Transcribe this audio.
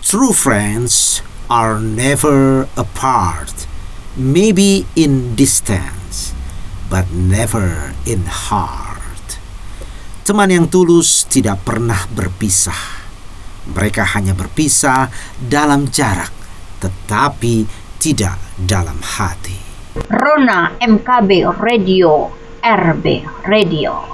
True friends are never apart, maybe in distance, but never in heart. Teman yang tulus tidak pernah berpisah. Mereka hanya berpisah dalam jarak, tetapi tidak dalam hati. Rona MKB Radio, RB Radio.